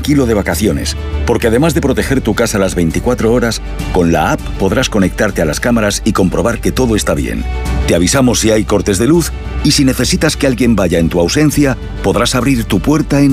tranquilo de vacaciones, porque además de proteger tu casa las 24 horas, con la app podrás conectarte a las cámaras y comprobar que todo está bien. Te avisamos si hay cortes de luz y si necesitas que alguien vaya en tu ausencia, podrás abrir tu puerta en